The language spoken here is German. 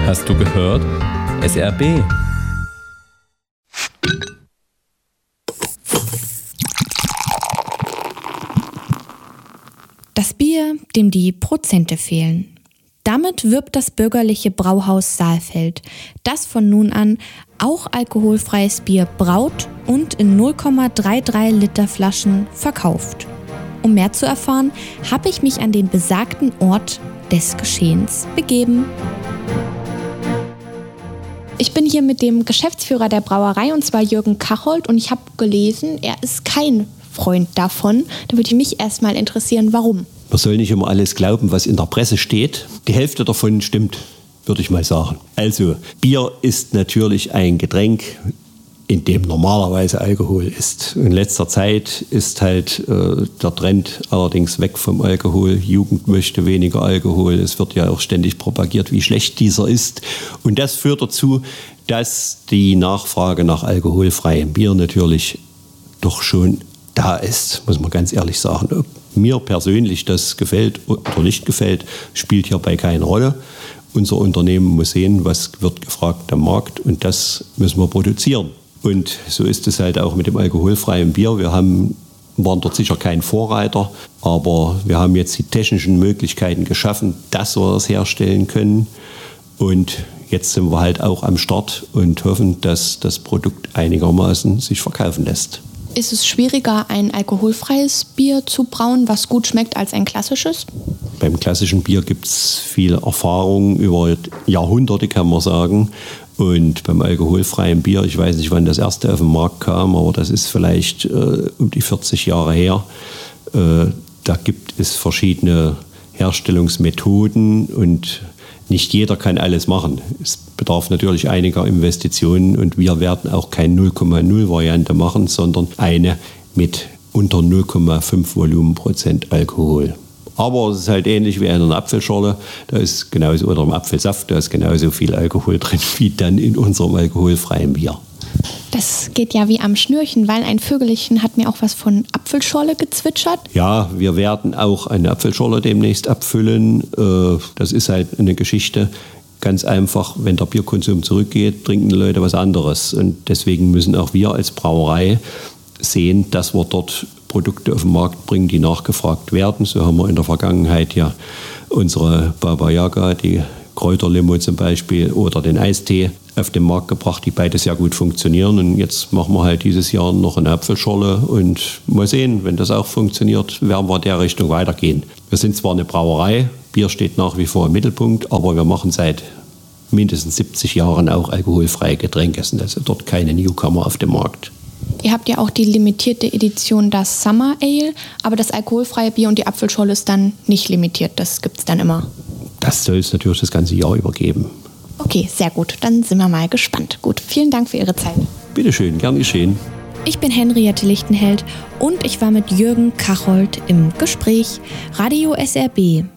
Hast du gehört? SRB. Das Bier, dem die Prozente fehlen. Damit wirbt das bürgerliche Brauhaus Saalfeld, das von nun an auch alkoholfreies Bier braut und in 0,33 Liter Flaschen verkauft. Um mehr zu erfahren, habe ich mich an den besagten Ort des Geschehens begeben. Ich bin hier mit dem Geschäftsführer der Brauerei, und zwar Jürgen Kachold, und ich habe gelesen, er ist kein Freund davon. Da würde mich erstmal interessieren, warum. Man soll nicht immer alles glauben, was in der Presse steht. Die Hälfte davon stimmt, würde ich mal sagen. Also, Bier ist natürlich ein Getränk, in dem normalerweise Alkohol ist. In letzter Zeit ist halt der Trend allerdings weg vom Alkohol. Jugend möchte weniger Alkohol. Es wird ja auch ständig propagiert, wie schlecht dieser ist. Und das führt dazu, dass die Nachfrage nach alkoholfreiem Bier natürlich doch schon da ist, muss man ganz ehrlich sagen. Ob mir persönlich das gefällt oder nicht gefällt, spielt hierbei keine Rolle. Unser Unternehmen muss sehen, was wird gefragt am Markt, und das müssen wir produzieren. Und so ist es halt auch mit dem alkoholfreien Bier. Wir waren dort sicher kein Vorreiter, aber wir haben jetzt die technischen Möglichkeiten geschaffen, dass wir das herstellen können. Und jetzt sind wir halt auch am Start und hoffen, dass das Produkt einigermaßen sich verkaufen lässt. Ist es schwieriger, ein alkoholfreies Bier zu brauen, was gut schmeckt, als ein klassisches? Beim klassischen Bier gibt es viel Erfahrung über Jahrhunderte, kann man sagen. Und beim alkoholfreien Bier, ich weiß nicht, wann das erste auf den Markt kam, aber das ist vielleicht um die 40 Jahre her. Da gibt es verschiedene Herstellungsmethoden und nicht jeder kann alles machen. Es bedarf natürlich einiger Investitionen, und wir werden auch keine 0,0 Variante machen, sondern eine mit unter 0,5 Volumenprozent Alkohol. Aber es ist halt ähnlich wie in einer Apfelschorle, da ist genauso, oder im Apfelsaft, da ist genauso viel Alkohol drin wie dann in unserem alkoholfreien Bier. Das geht ja wie am Schnürchen, weil ein Vögelchen hat mir auch was von Apfelschorle gezwitschert. Ja, wir werden auch eine Apfelschorle demnächst abfüllen. Das ist halt eine Geschichte. Ganz einfach, wenn der Bierkonsum zurückgeht, trinken die Leute was anderes. Und deswegen müssen auch wir als Brauerei sehen, dass wir dort Produkte auf den Markt bringen, die nachgefragt werden. So haben wir in der Vergangenheit ja unsere Baba Yaga, die Kräuterlimo zum Beispiel, oder den Eistee auf den Markt gebracht, die beide sehr gut funktionieren. Und jetzt machen wir halt dieses Jahr noch eine Apfelschorle und mal sehen, wenn das auch funktioniert, werden wir in der Richtung weitergehen. Wir sind zwar eine Brauerei, Bier steht nach wie vor im Mittelpunkt, aber wir machen seit mindestens 70 Jahren auch alkoholfreie Getränke. Es sind also dort keine Newcomer auf dem Markt. Ihr habt ja auch die limitierte Edition, das Summer Ale, aber das alkoholfreie Bier und die Apfelschorle ist dann nicht limitiert, das gibt es dann immer. Das soll es natürlich das ganze Jahr übergeben. Okay, sehr gut, dann sind wir mal gespannt. Gut, vielen Dank für Ihre Zeit. Bitte schön, gern geschehen. Ich bin Henriette Lichtenheld und ich war mit Jürgen Kachold im Gespräch. Radio SRB.